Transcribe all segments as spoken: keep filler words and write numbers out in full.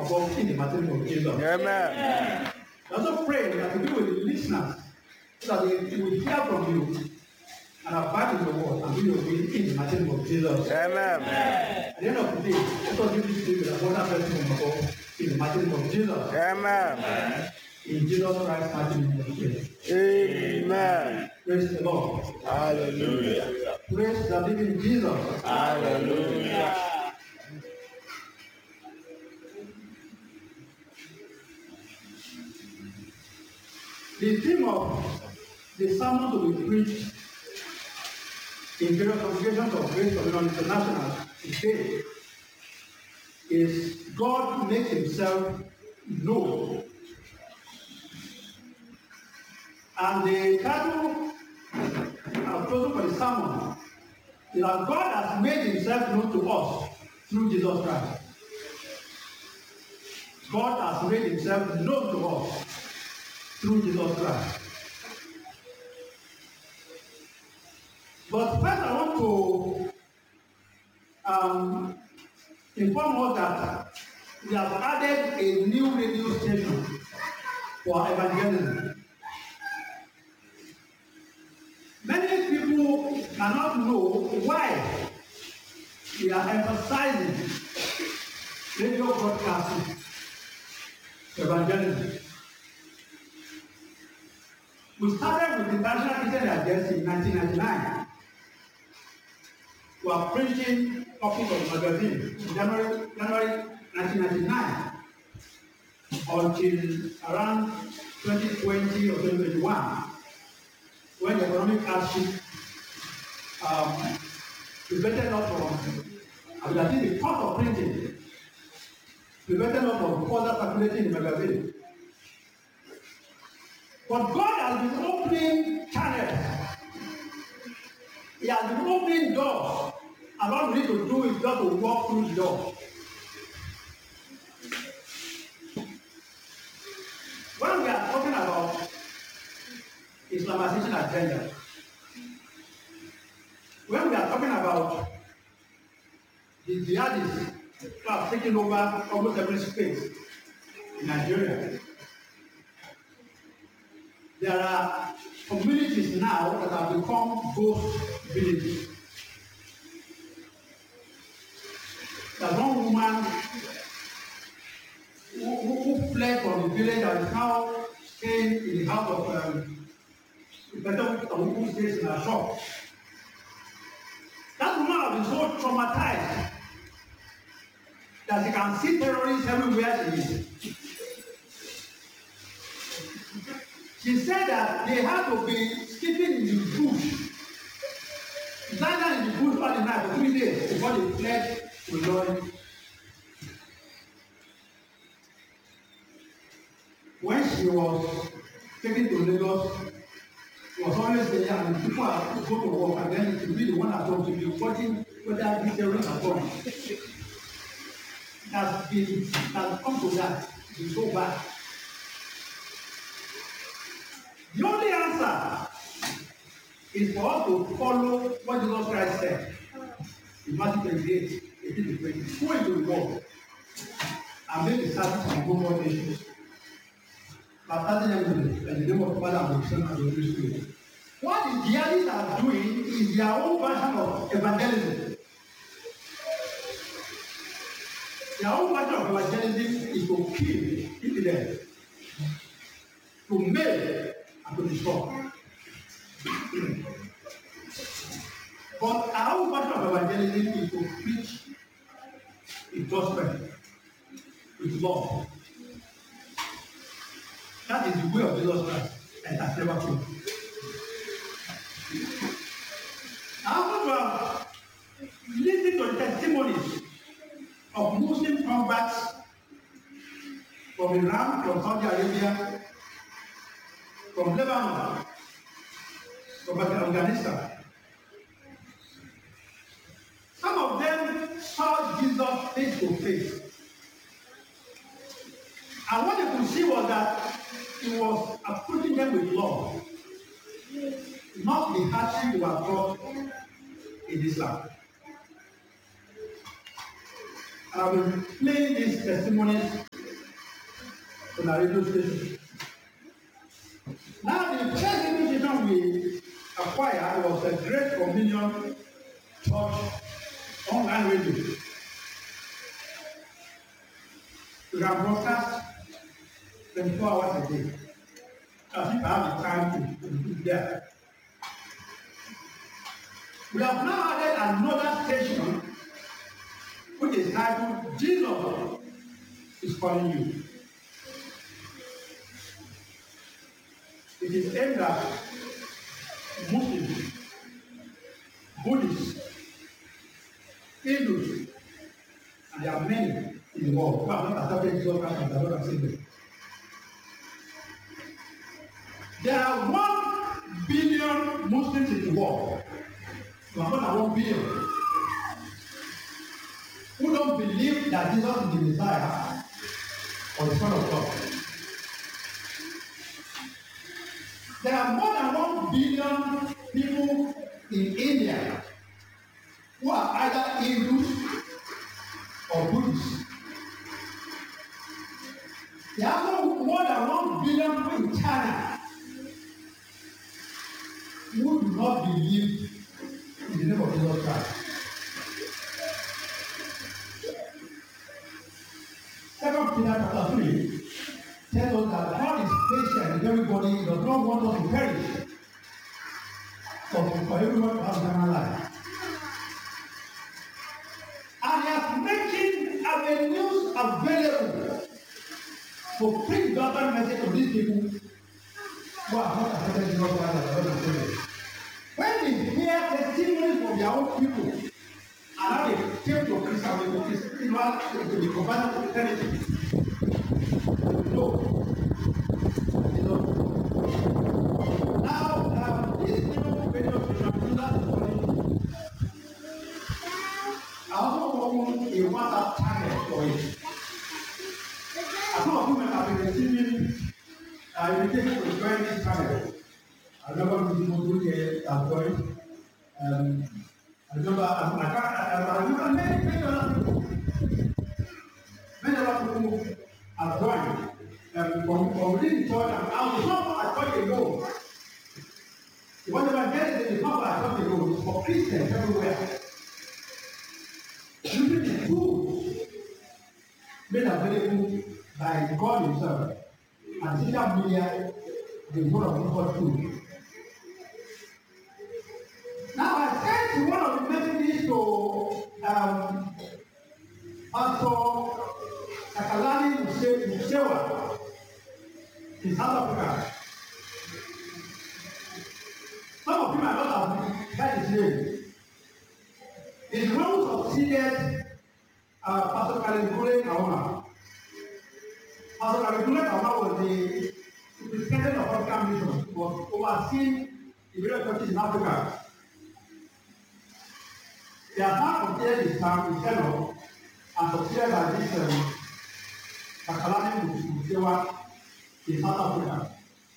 above in the mighty name of Jesus. Amen. I also pray that you be with the listeners so that they, they will hear from you and abide in the word and do your will in the mighty name of Jesus. Amen. At the end of the day, let us give this day with a wonderful blessing from above in the mighty name of Jesus. Amen. In Jesus Christ's mighty name we pray. Amen. Praise the Lord. Hallelujah. Praise the living Jesus. Hallelujah. The theme of the sermon to be preached in various congregations of Grace Communion International today is God makes himself known. And the title I've chosen for the sermon is that God has made himself known to us through Jesus Christ. God has made himself known to us through Jesus Christ. But first I want to um, inform us that we have added a new radio station for evangelism. Many people cannot know why we are emphasizing radio broadcasting evangelism. We started with the National Christian Agency in nineteen ninety-nine. We are preaching copies of magazine in January, January nineteen ninety-nine until around twenty twenty or twenty twenty-one, when the economic hardship um, prevented us from, I mean, I think the cost of printing prevented us from further circulating the magazine. But God has been opening channels. He has been opening doors. And all we need to do is just to walk through the door. When we are talking about Islamization agenda, when we are talking about the jihadists who have taken over almost every space in Nigeria, there are communities now that have become ghost villages. There's one woman who, who, who fled from the village and is now staying in the house of um, the person who stays in her shop. That woman has been so traumatized that she can see terrorists everywhere she is. She said that they had to be sleeping in the bush, lying in the bush all the night for three days before they fled to Lord. When she was taken to Lagos, she was always there, and people are go to work, and then to be the one at home to be watching whether these terrorists are gone. It has been, it has come to that. It is so bad. The only answer is for us to follow what Jesus Christ said in Matthew twenty-eight, eighteen to twenty. Go into the world and make disciples and go more nations. Baptizing them in the name of the Father and the Son and the Holy Spirit. What the jihadists are doing is their own version of evangelism. Their own version of evangelism is to kill infidels, to maim and to destroy. But our own version of evangelism is to preach the gospel with love. That is the way of Jesus Christ, and has never changed. I want to listen to the testimonies of Muslim converts from Iran, from Saudi Arabia, from Lebanon, from Afghanistan. Some of them saw Jesus face to face. And what they could see was that he was approaching them with love, not the hardship they were brought in Islam. And I've been playing these testimonies on a radio station. Now, the first radio station we acquired was a Great Communion Church online radio. We can broadcast twenty-four hours a day. As if I have the time to, to be there. We have now added another station which is titled Jesus is Calling You. It is aimed at Muslims, Buddhists, Hindus, and there are many in the world who have not accepted Jesus Christ as their Lord and Savior. There are one billion Muslims in the world. We are more than one billion who don't believe that Jesus is the Messiah or the Son of God. There are more than one billion people in India who are either Hindus or Buddhists. There are also more than one billion people in China who do not believe in the name of Jesus Christ. Second Peter chapter three tells us that God is patient with everybody. He does not want us to perish, but for everyone to have eternal life. And He has making avenues available to preach God's message to these people who have not accepted Jesus Christ as Lord and Savior. When they hear testimonies from their own people, and how they came to Christ and they Christ, you know, to be converted to eternity, no. Now, um, this new video station, that is funny. I also opened a WhatsApp channel for it. I some of you might have been receiving uh, invitation to join this channel. I remember the people here have joined. Um, I remember, I, I, I, I remember many, many other people. Many other people have joined. Um, from, from within the church, and I was not at church alone. Whatever there is in the power at church alone is for Christians everywhere. Using the tools made available by God Himself and social media, the word of God too. Now I sent one of the messages to um, Pastor Takalani Musewa in South Africa. Some of you might not have heard his name. He's the one who succeeded uh, Pastor Kalikule Kawana. Pastor Kalikule Kawana was the superintendent of African Mission, was overseeing the various churches in Africa. They are now completed his term in Fellow and succeeded by this um, Takalani Musewa in South Africa.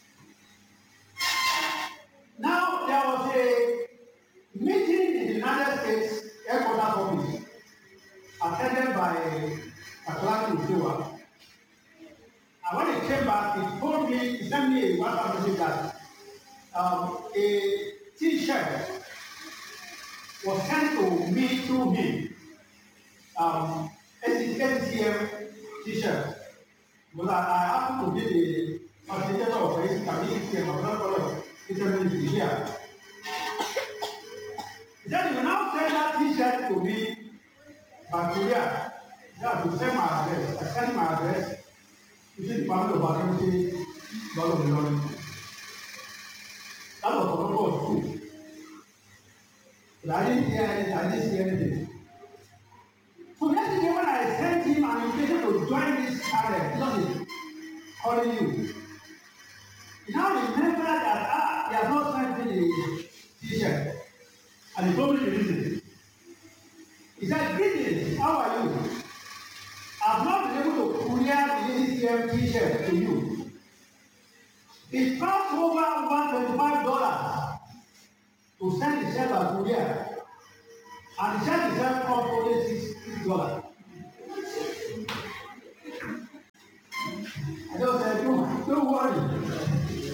Now there was a meeting in the United States headquarters office attended by Takalani Musewa. And when he came back, he told me, he sent me a WhatsApp message that um, a T-shirt was sent to me through him. Um, S C M T-shirt. But I, I happened to be the facilitator of S C M. I was not part of it here. He said, you now send that T-shirt to me by Korea. Yeah, to send my address. I sent my address. You see the family of Adamsi, God of the Lord. That was the number of two. But I didn't hear anything, I didn't see anything. So yesterday when I sent him an invitation to join this channel, Jesus is calling you. He now remember that ah, he has not sent me the T-shirt. And he told me the reason. He said, greetings, how are you? I have not been able to courier the A C M T-shirt to you. It costs over one hundred twenty-five dollars to send the shirt by courier. And the shirt itself costs only six dollars. I just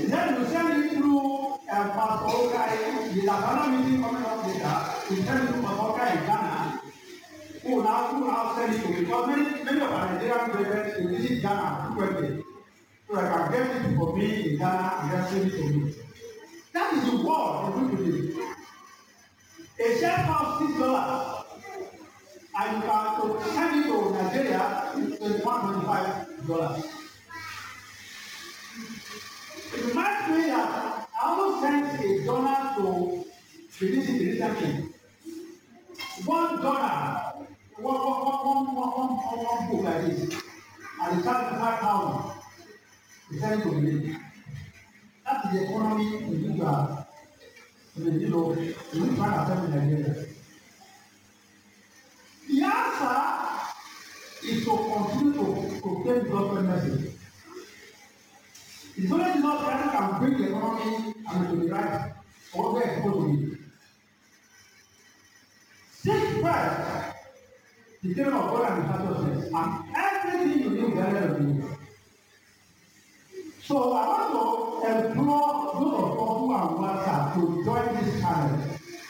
He said you send it through uh, Pastor Okai. There's another meeting coming up later. You send it to Pastor Okai in Ghana. Who now, who now send it to me? Because many, many of our Nigerian brethren they visit Ghana frequently. So I can get it for me in Ghana and just send it to me. That is the word they do today. A share costs six dollars. And you can to send it to Nigeria, it's one twenty-five dollars. It reminds me that I almost sent a donor to release it recently. One donor, one, one, one, one, one, one, one book like this, and they charge me five thousand. They send it to me. That is the economy we need to have. You know, we need to find ourselves in Nigeria. The answer is to continue to proclaim the gospel message. It's only not that can bring the economy and to the right or where it's supposed to be. Seek first the kingdom of God and His righteousness, and everything you need will be added unto you. So I want to implore those of us who are WhatsApp to join this channel.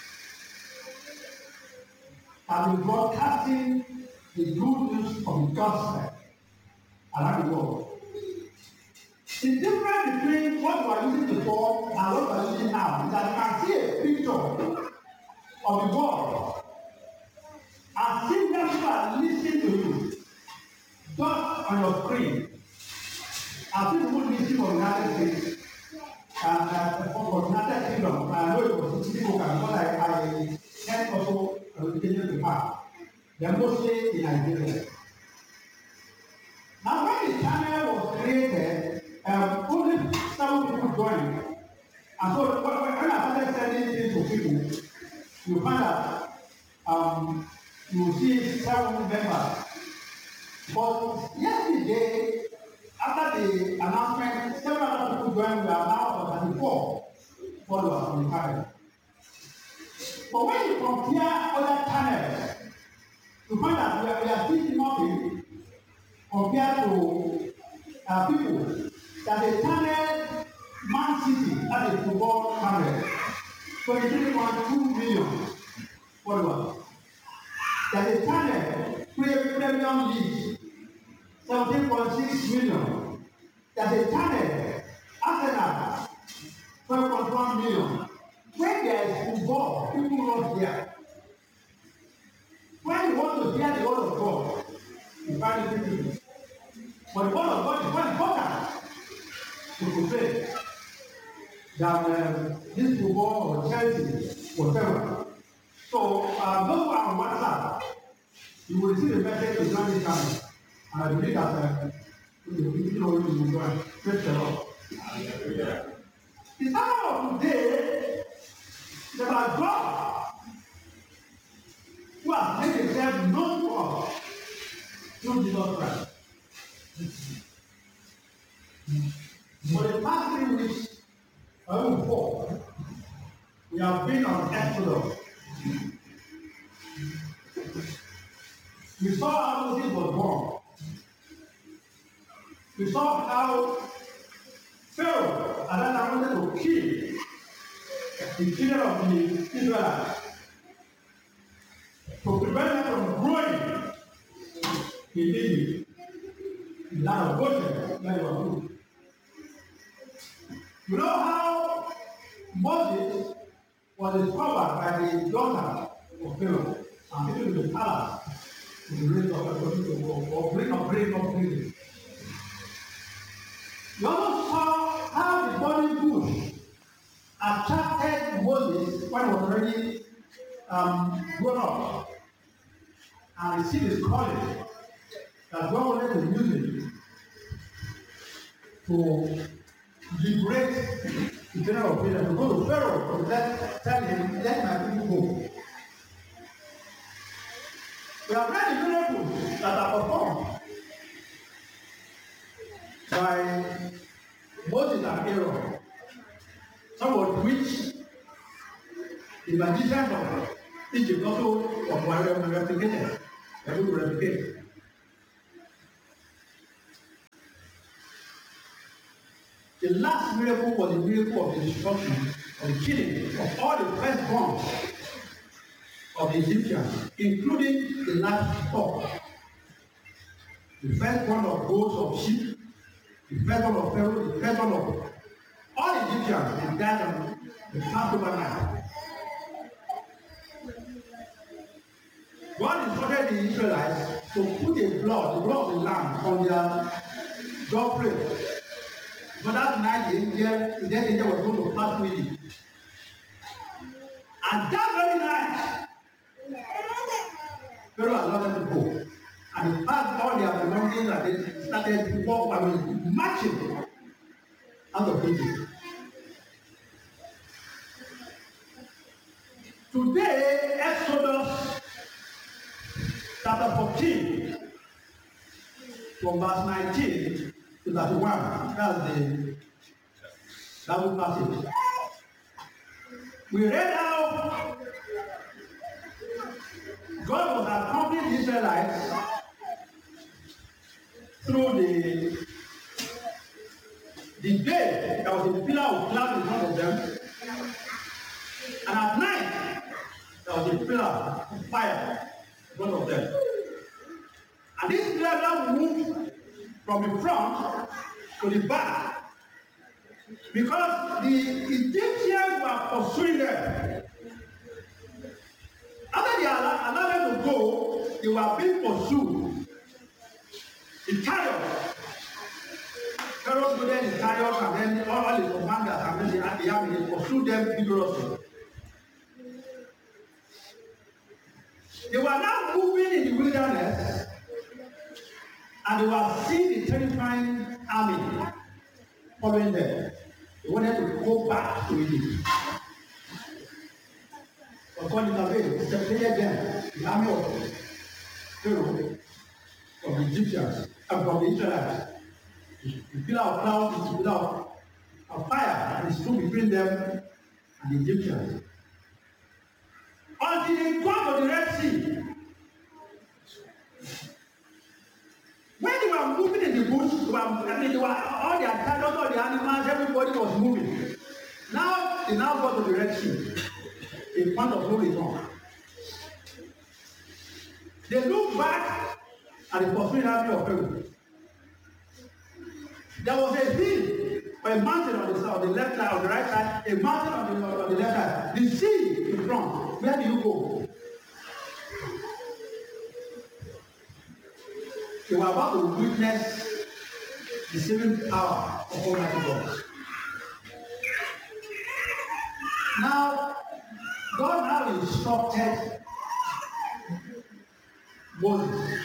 And be broadcasting the good news of the gospel around the world. The difference between what we are using before and what we are using now is that you can see a picture of the world and see that people are listening to you just on your screen. I see people listening from the United States and uh, from the United Kingdom. I know it was difficult because I, I had also a education to have. They are mostly in Nigeria. Now, when the channel was created, um, only seven people joined. And so, when I started sending things to people, you find that um, you see seven members. But yesterday, after the announcement, several other people joined. We are now thirty-four followers on the channel. But when you compare other channels, you find that we are, we are still nothing compared to uh, people. That a channel, Man City, as a football channel, twenty-three point two million followers. That a channel, Premium League, seventeen point six million. That a channel, Arsenal, twelve point one million. When there is football, people rush there. When you want to hear the word of God, you find it difficult. But the word of God is more important to fulfill than uh, this football or Chelsea, whatever. So, uh, those who are on WhatsApp, you will receive a message to join this channel. And I believe that uh, you know you will join. Praise the Lord. Hallelujah. The sermon of today is about God who has made himself known to us through Jesus Christ. For the past three weeks, or even four, we have been on Exodus. We saw how Moses was born. We saw how Pharaoh and then I wanted to kill the children of the Israelites to prevent them from growing in Egypt, in the land of Goshen, where they were good. You know how Moses was discovered by the daughter of Pharaoh and taken to the palace to be raised up according to or bring up, bring up, bring. You also saw how the burning bush attracted Moses when he was already um, grown up and received his calling that God wanted to use him to liberate the general of Israel, to go to Pharaoh to let, tell him, let my people go. We have read the miracles that are performed by Moses and Aaron, some of which the magicians of Egypt also were replicated. They will replicate. The last miracle was the miracle of the destruction, of the killing of all the firstborn of the Egyptians, including the livestock, the firstborn of goats, of sheep, the firstborn of Pharaoh, the firstborn of all Egyptians, they died on the Passover night. God instructed the Israelites to put a blood, the blood of the lamb, on their doorframe. But that night, the angel, the death angel was going to pass with it. And that very night, Pharaoh allowed them to go. And he passed all their belongings and they started to walk, I mean, marching out of Egypt. Today, Exodus chapter fourteen, from verse nineteen to thirty-one, that's the Bible passage. We read how God was accompanying the Israelites through the the day. There was a pillar of cloud in front of them, and at night there was a pillar of fire in front of them. And this pillar now moved from the front to the back because the Egyptians were pursuing them. After they allowed them to go, they were being pursued. The chariots, Pharaoh loaded the chariots, and then all the commanders and then the army, they pursued them vigorously. They were now moving in the wilderness, and they were seeing the terrifying army following them. They wanted to go back to Egypt. But God intervened, separated them, the army of Pharaoh, from the Egyptians, and from the Israelites. The pillar of cloud is the pillar of, of fire, and it stood between them and the Egyptians. Until they got to the Red Sea. When they were moving in the bush, they were, I mean, they were, all their cattle, all the animals, everybody was moving. Now, they now got to the Red Sea, a point of no return. They looked back at the pursuing army of Pharaoh. There was a hill or a mountain on the side, on the left side, on the right side, a mountain on the, on the left side, the sea in front. Where do you go? They were about to witness the saving power of Almighty God. Now, God now instructed Moses.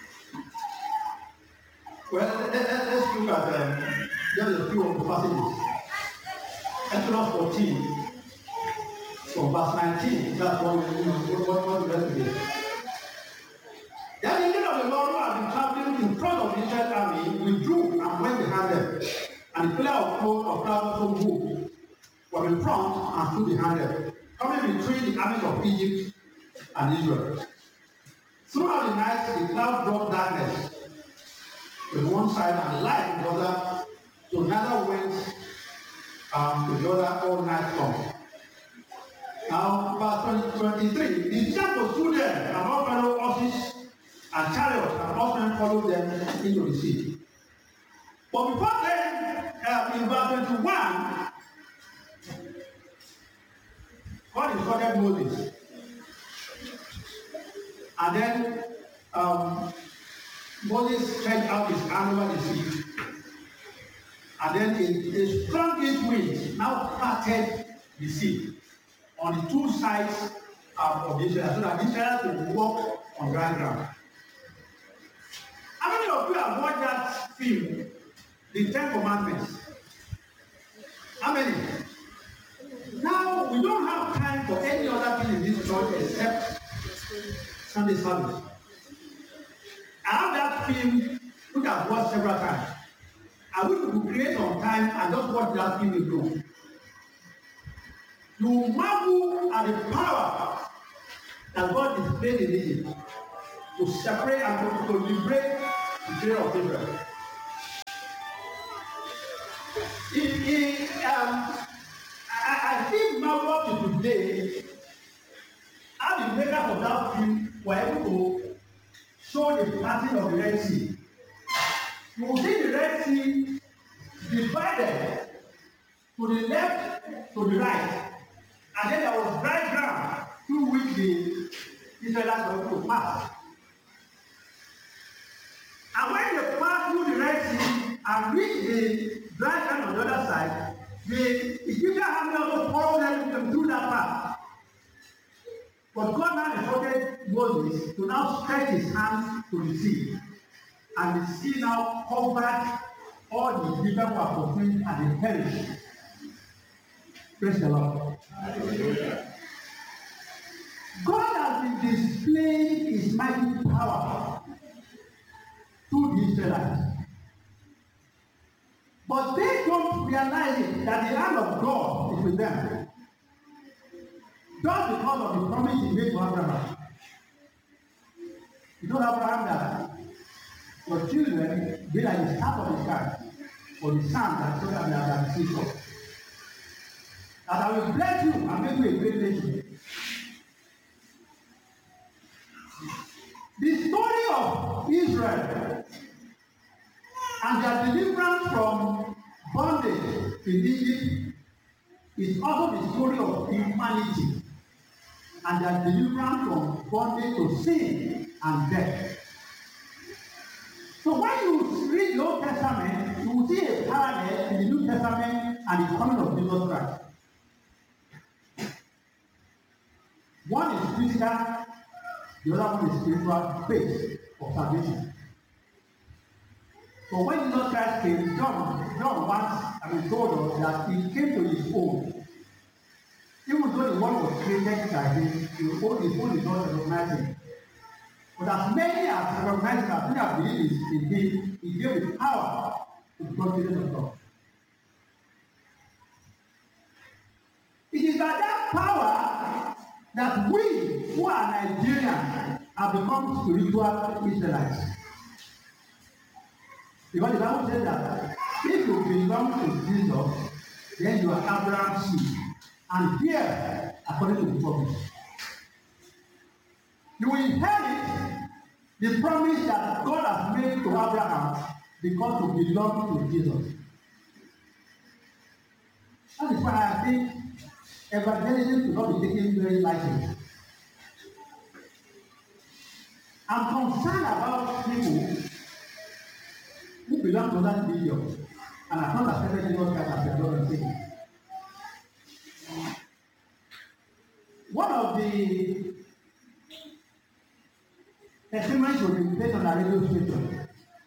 Well, let, let, let's look at um, just a few of the passages. Exodus fourteen, from verse nineteen. That's what we, you know, what, what we read today. Then the angel of the Lord who had been traveling in front of the Israel army withdrew and went behind them. And the pillar of cloud of cloud also moved from in front and stood behind them, coming between the armies of Egypt and Israel. Throughout the night, the cloud brought darkness to one side and light to the other, so neither went um, to the other all night long. Now, verse twenty-three, the Egyptians pursued them, and all Pharaoh's horses and chariots and horsemen followed them into the sea. But before then, uh, in verse twenty-one, God instructed Moses. And then um, Moses stretched out his hand over the sea. And then a, a strong east wind now parted the sea on the two sides um, of Israel, so that Israel could walk on dry ground. How many of you have watched that film, The Ten Commandments? How many? Now, we don't have time for any other thing in this church except Sunday service. I have that film which I've watched several times. I wish we could create some time and just watch that film alone. You marvel at the power that God displayed in Egypt to separate and to, to liberate the children of Israel. If he, um, I, I think marvel to today, how the makers of that film were able to show the parting of the Red Sea. You will see the Red Sea divided to the left, to the right, and then there was dry ground through which the Israelites were able to pass. And when they passed through the Red Sea and reached the dry ground on the other side, the Egyptian army also followed them through that path. But God now instructed Moses to now stretch his hands to the sea. And the sea now covered all the Egyptians who were pursuing and they perished. Praise the Lord. Hallelujah. God has been displaying his mighty power to the Israelites. But they don't realize it, that the hand of God is with them. Just because of the promise he made to Abraham. He told Abraham that your children be like the staff of the sky, or the sand that showed up at the seashore. That I will bless you and make you a great nation. The story of Israel and their deliverance from bondage in Egypt is also the story of humanity and their deliverance from bondage to sin and death. So when you read the Old Testament, you will see a parallel in the New Testament and the coming of Jesus Christ. One is physical, the other one is spiritual faith of salvation. So when Jesus Christ came, John, John once, I mean, told us that he came to his own. Even though the world was created by him, his own his own did not recognize him. But as many as recognized him, as many as believed in him, he gave the power to become children of God. It is by that power that we who are Nigerians have become spiritual Israelites. Because the Bible says that if you belong to Jesus, then you are Abraham's seed. And here, according to the promise, you will inherit the promise that God has made to Abraham because you belong to Jesus. That is why I think evangelism should not be taken very lightly. I'm concerned about people who belong to that religion and have not accepted Jesus Christ as their Lord and Savior. One of the testimonies will be placed on the radio station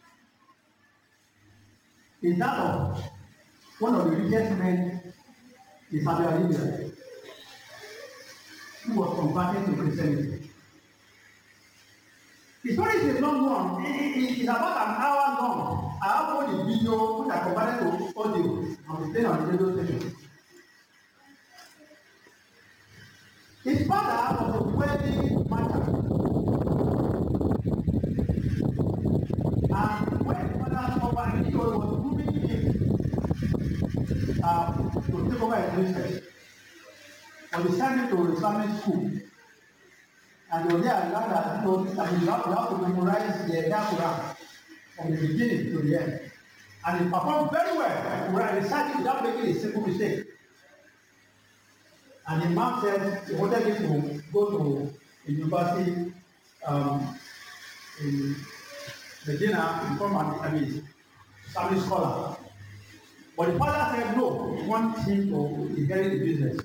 is that of one of the richest men in Saudi Arabia who was converted to Christianity. The story is a long one. It, it, it's about an hour long. I have all the video which are converted to audio and we play on the radio station. His father was a wealthy merchant. And when his father suffered, he was moving him uh, to take over his business. But he sent him to Islamic school. And they were there and learned that you know, I mean, you, have, you have to memorize the entire Quran from the beginning to the end. And he performed very well. Quran recited without making a simple mistake. And the man said he wanted him to go to a university um, in Medina to become an I mean, Islamic scholar. But the father said no, he wants him to inherit the business.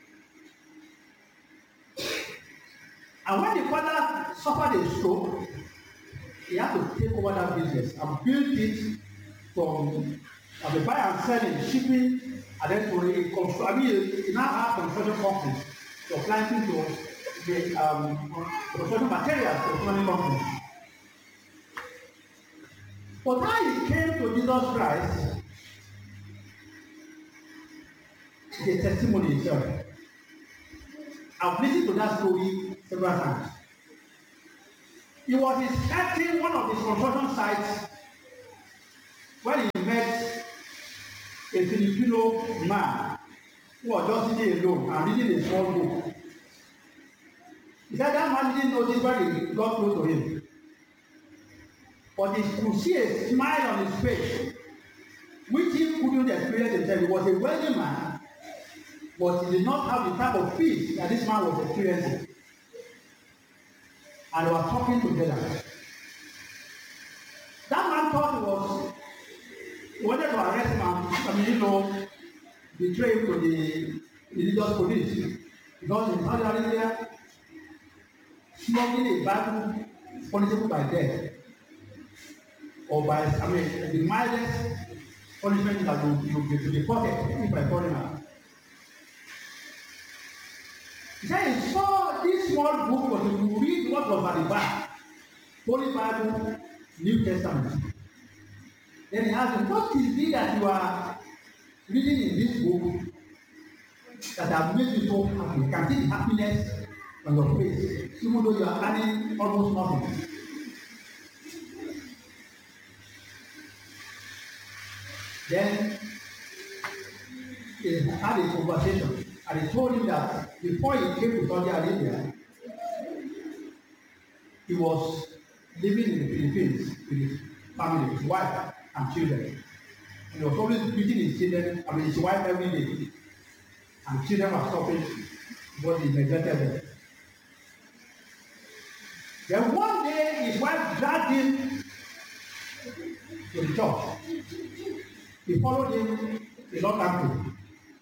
And when the father suffered a stroke, he had to take over that business and build it from uh, the buy and selling, shipping, and then to a construction. I mean, he now has construction companies supplying to the um, construction materials to construction companies. But how he came to Jesus Christ is a testimony itself. I've listened to that story several times. He was inspecting one of his construction sites when he met a a Filipino man who was just sitting alone and reading a small book. He said that man didn't notice when he got close to him. But he could see a smile on his face, which he couldn't experience himself. He was a wealthy man, but he did not have the type of peace that this man was experiencing. And they were talking together. That man thought he was he wanted to arrest him and, I mean, you know, betray him to the religious police. Because in Saudi Arabia, smuggling a Bible is punishable by death. Or by, I mean, the mildest punishment that you will be deported if by foreigner. He said he saw this small book, but if you read what was at the back, Holy Bible, New Testament. Then he asked him, what is it that you are reading in this book that have made you so happy? You can see the happiness on your face, even though you are earning almost nothing. Then he had a conversation, and he told him that before he came to Saudi Arabia, he was living in the Philippines with his family, his wife and children. And he was always beating his children, I mean his wife every day. And children were stopping, but he neglected them. Then one day his wife dragged him to the church. He followed him a long time.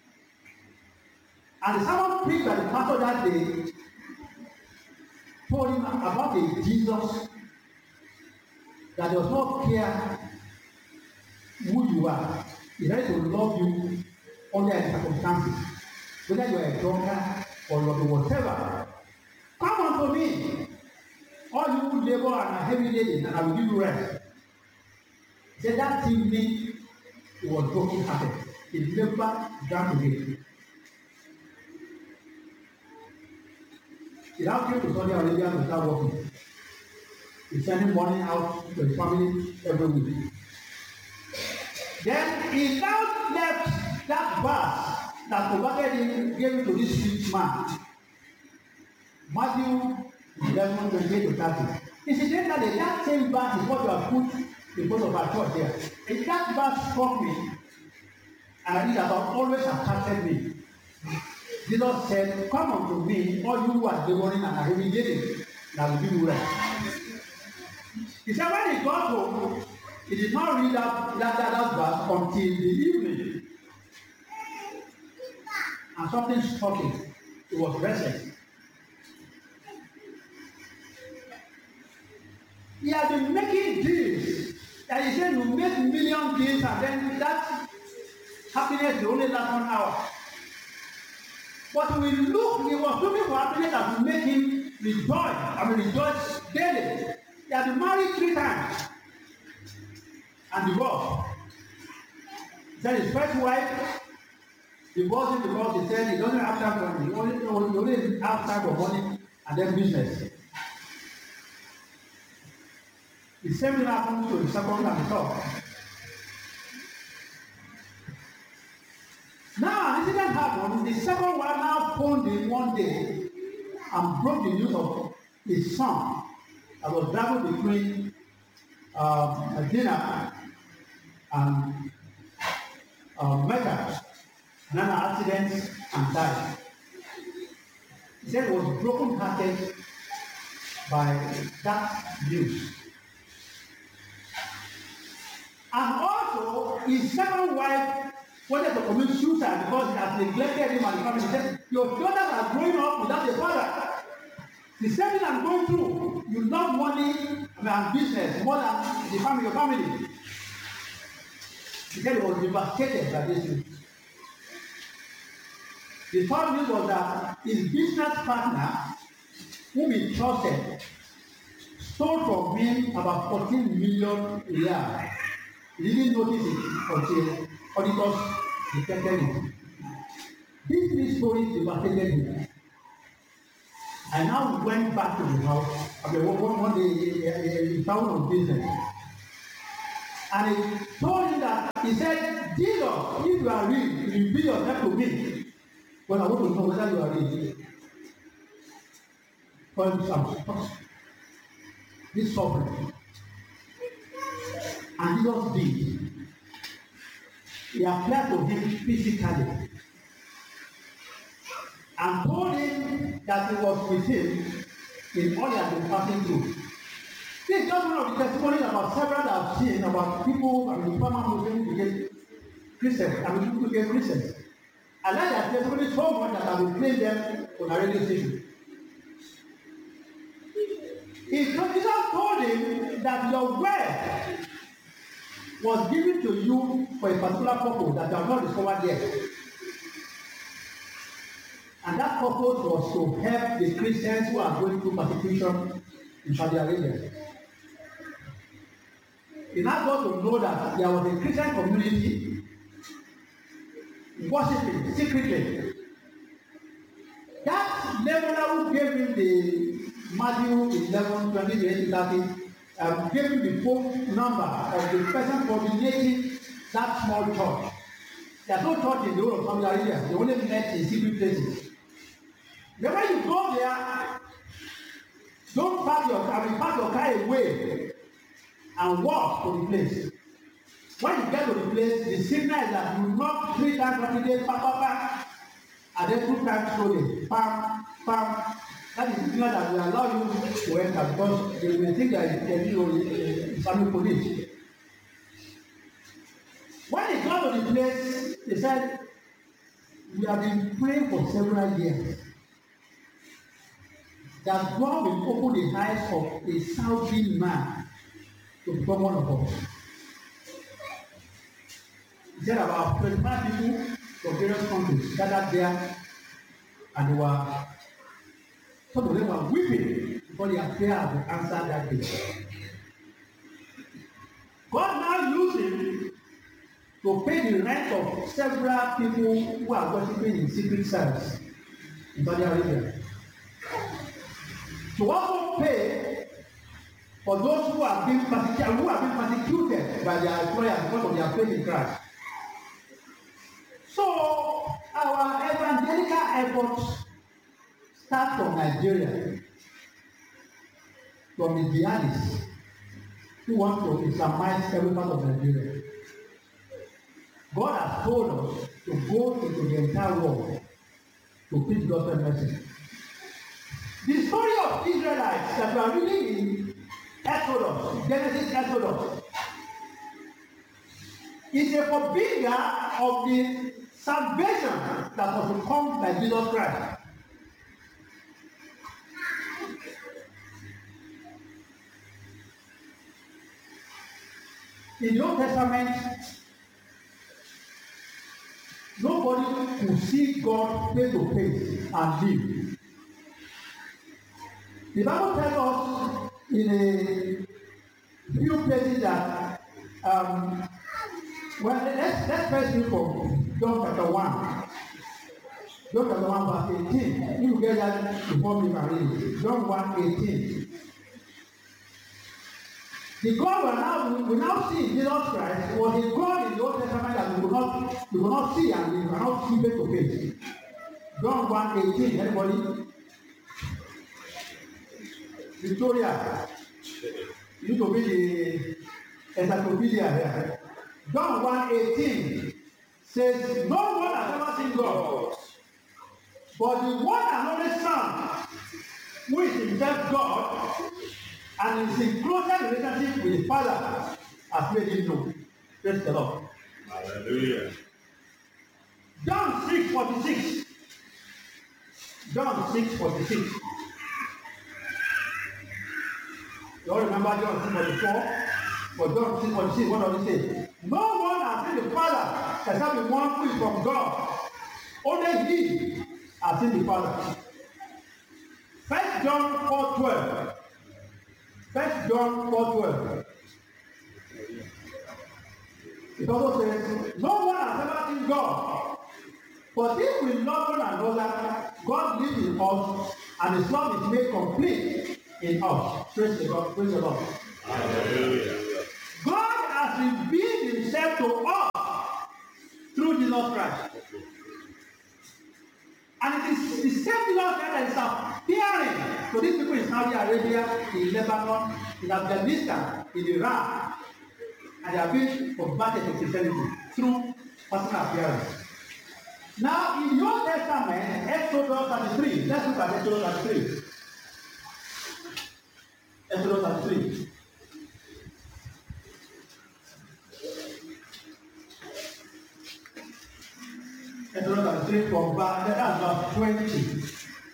And someone preached that the pastor that day told him about the Jesus that does not care who you are. He ready to love you under any circumstances, whether you are a drunkard or whatever. Come unto me, all you who labor and are heavy laden, and I will give you rest. He said that evening he was broken hearted. He never drank again. He now came to Saudi Arabia to start working. He's sending money out to his family every week. Then he now left that verse that provided him, gave him to this rich man. Matthew eleven, twenty-eight to thirty. Incidentally, that same verse is what you have put in front of our church there. And that verse struck me, and it has always attracted me. Jesus said, come unto me, all you who are laboring and are heavy laden, and I will give you rest. He said when he got home, he did not read that, that, that, that verse until the evening. And something struck him. He was restless. He had been making deals. That he said you make million deals and then that happiness will only last one hour. But we look, he was looking for happiness that will make him rejoice. I mean rejoice daily. He had been married three times and divorced. He said his first wife divorced him because he said he doesn't have time for money. He only, he only have time for money and then business. The same thing happened to the second and the third. Now, an incident happened. The second wife now phoned him one day and broke the news of his son that was traveling between um, Medina and um, Mecca, and then an accident and died. He said he was broken hearted by that news. And also, his second wife wanted to commit suicide because he has neglected him and the family. He said, your daughters are growing up without a father. The same thing I'm going through. You love money and business more than the family, your family. He said he was devastated by this news. The third news was that his business partner, whom he trusted, stole from him about fourteen million a year. He didn't notice it until auditors detected it. These three stories devastated him. And now he went back to the house. I mean, one, one day he, he, he found on business. And he told him that he he said, Jesus, if you are real, reveal yourself to me. But I want to know whether you are real. For example, this sovereign. And Jesus did. He appeared to him physically and told him that he was with him in all he had been passing through. This is just one of the testimonies about several that I've seen about people, I mean, former Muslims became Christians, I mean, people became Christians. I like that testimony so much that I will play them on a radio station. He Jesus told him that your word was given to you for a particular purpose that you have not discovered yet. And that purpose was to help the Christians who are going through persecution in Saudi Arabia. He now got to know that there was a Christian community worshiping secretly. That leveler who gave him the Matthew eleven, twenty, twenty, thirty, um, gave him the phone number of the person coordinating that small church. There's no church in the whole of Saudi Arabia. They only met in secret places. Then when you go there, don't park your car, I mean, park your car away and walk to the place. When you get to the place, the signal is that you knock three times every day, pa, pa, pa, and then two times slowly, pam, pam. That is the signal that will allow you to enter because they may think that you are Islamic police. When they got to the place, they said, we have been praying for several years that God will open the eyes of a Saudi man to become one of us. He said about twenty-five people from various countries gathered there, and they were, some of them were weeping because their prayer had been answered that day. God now used him to pay the rent of several people who are worshiping in secret cells in Saudi Arabia. To also pay for those who have been persecuted, who have been persecuted by their employers because of their faith in Christ. So our evangelical efforts start from Nigeria, from the jihadists who want to Islamize every part of Nigeria. God has told us to go into the entire world to preach God's message. The story of Israelites that we are reading in Exodus, Genesis Exodus, is a forbinger of the salvation that was to come by Jesus Christ. In the Old Testament, nobody could see God face to face and live. The Bible tells us in a few places that, um, well, let's, let's first read from John chapter one. John chapter one, verse eighteen. You get that before me, Marie. John one, eighteen. The God we now, we now see in Jesus Christ was a God in the Old Testament that we could not, we could not see and we cannot see face to face. John one, eighteen. Anybody? Victoria, you need to be the encyclopedia here. John one eighteen says, no one has ever seen God, but the one and only Son, who is himself God, and is in closer relationship with the Father, has made him known. Praise the Lord. Hallelujah. John six forty-six. John six forty-six. You all remember John six forty-four? But John six forty-six, what does he say? No one has seen the Father except the one who is from God. Only he has seen the Father. First John four twelve. First John four twelve. It also says, no one has ever seen God. But if we love one another, God lives in us, and his love is made complete in us. Praise the Lord. Praise the Lord. Hallelujah. God has revealed himself to us Jesus Christ. And it is the same Jesus Christ that is appearing to these people in Saudi Arabia, in Lebanon, in Afghanistan, in Iran, and they are being converted to Christianity through personal appearance. Now, in the Old Testament, Exodus thirty-three, let's look at Exodus thirty-three. Exodus thirty-three. Exodus thirty-three from verse, that's verse twenty.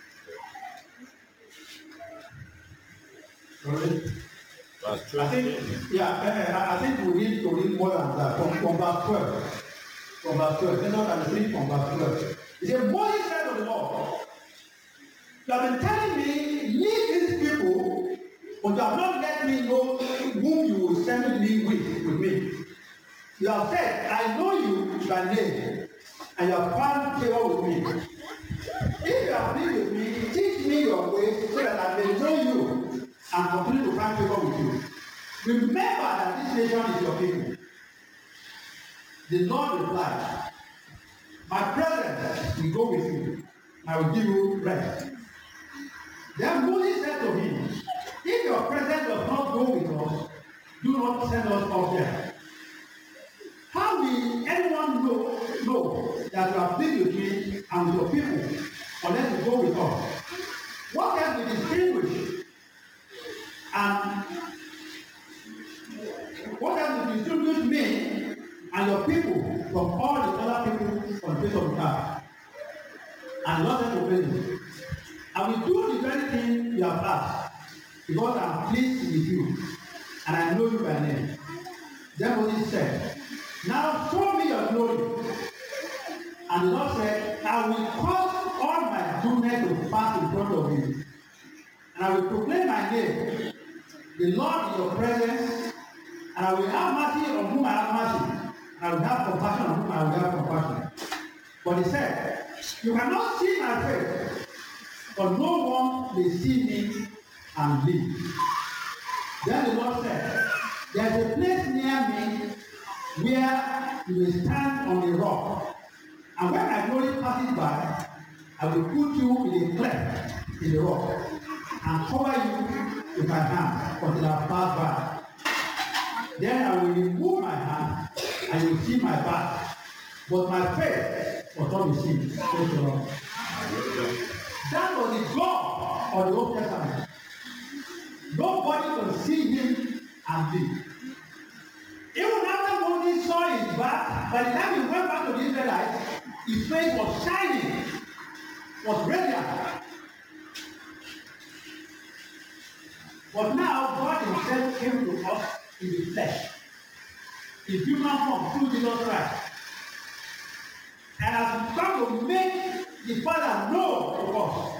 Sorry. Verse I twenty. think, yeah, uh, I think we need to read more than that, from, from verse twelve. From verse twelve. Exodus thirty-three from verse twelve. He said, Moses said to the Lord, you have been telling me, leave these people, but you have not let me know whom you will send me with, with me. You have said, I know you by name, and you have found favor with me. If you have been with me, teach me your ways so that I may know you and continue to find favor with you. Remember that this nation is your people. The Lord replied, my presence will go with you, and I will give you rest. Then Moses said to him, if your presence does not go with us, do not send us up there. How will anyone know, know that you have been with me and with your people, unless you go with us? What else will distinguish? And what else will distinguish me and your people from all the other people on the face of the earth? And Lord said to Moses, I will do the very thing you have asked, because I am pleased with you, and I know you by name. Then Moses said, now show me your glory. And the Lord said, I will cause all my goodness to pass in front of you, and I will proclaim my name. The Lord is your presence, and I will have mercy on whom I have mercy, and I will have compassion on whom I will have compassion. But he said, you cannot see my face, for no one may see me and live. Then the Lord said, there is a place near me where you will stand on a rock, and when my glory passes by, I will put you in a cleft in the rock and cover you with my hand until I pass by. Then I will remove my hand, and you will see my back, but my face will not be seen. Praise the Lord. That was the God of the Old Testament. Nobody can see him and live. Even after Moses saw his back, by the time he went back to the Israelites, his face was shining, was radiant. But now God himself came to us in the flesh, in human form through Jesus Christ, and has come to make the Father know to us.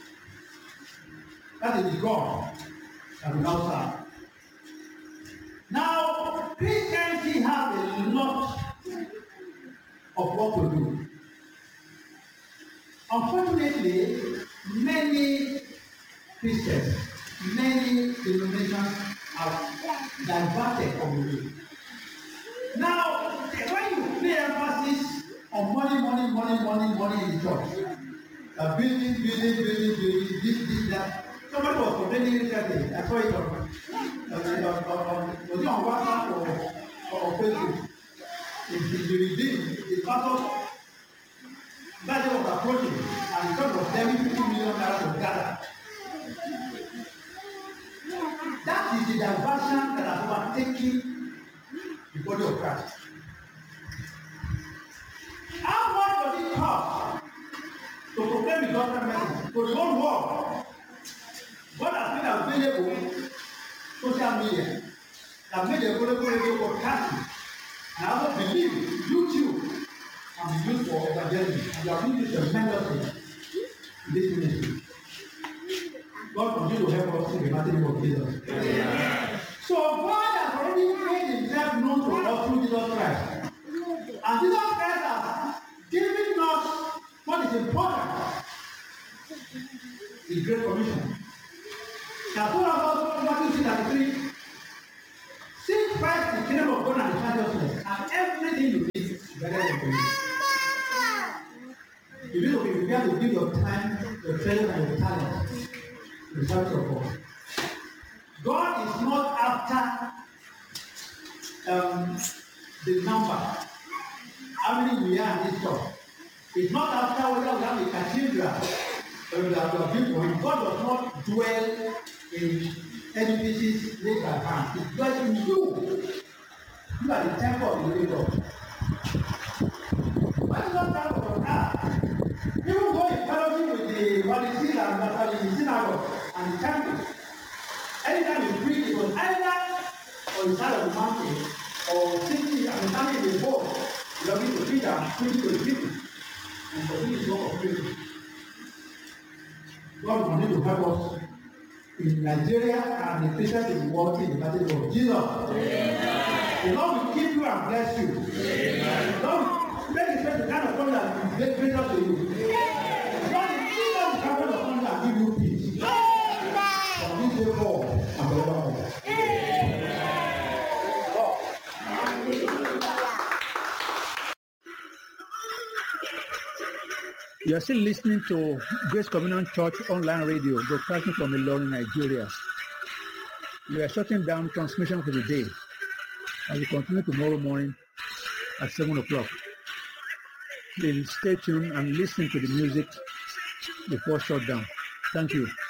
That is the God that we now serve. Now, Christianity has a lot of work to do. Unfortunately, many Christians, many denominations are diverted from the way. Now, when you play emphasis on money, money, money, money, money in the church, uh, building, building, building, building, this, this, that. Somebody was complaining recently. I saw it on, on, on, on, was it on WhatsApp or, or on Facebook? In the redeem, the pastor, that was approaching, and the church was telling fifty million dollars to gather. That is the diversion that has overtaken the body of Christ. How much does it cost to proclaim the gospel message to the whole world? God has been available social media that made the available radio broadcasting. And I also believe YouTube can be used for evangelism, and you are doing this tremendously in this ministry. God continue to help us in the mighty name of Jesus. Amen. So God has already made himself known to us through Jesus Christ. And Jesus Christ has given us what is important, the Great Commission. Now, told about Matthew six thirty-three. Seek first the kingdom of God and his righteousness, and everything you need is better than for you. give your time, your treasure, and your talent to the service of God. God is not after um, the number, how many we are in this church. It's not after whether we have a cathedral or we have a big one. God does not dwell in edifices made by hands. He dwells in you. You are the temple of the living God. What is not time for that? Even though in fellowship with the Pharisees and the synagogue and the temple, anytime you preach, it was either on the side of the mountain or sitting and standing in the boat, looking to preach and preaching to the people. And for this work of preaching, God wanted to help us in Nigeria and the places in the world in the message of Jesus. Amen. The Lord will keep you and bless you. Amen. The Lord will make His face to kind of come and be greater to you. Amen. The Lord will keep you and come and and give you peace. Amen. From this day forward and forevermore. You are still listening to Grace Communion Church online radio, broadcasting from Ilorin, Nigeria. We are shutting down transmission for the day, and we continue tomorrow morning at seven o'clock. Please stay tuned and listen to the music before shutdown. Thank you.